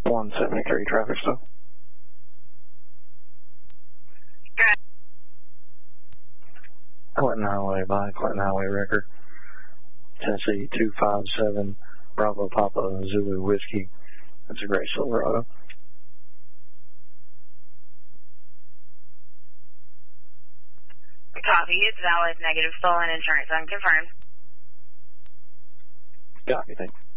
173 traffic stop. Clinton Highway by Clinton Highway record. Tennessee 257 Bravo Papa Zulu Whiskey. That's a Gray Silverado. Copy. It's valid. Negative. Stolen insurance unconfirmed. Copy. Thank you.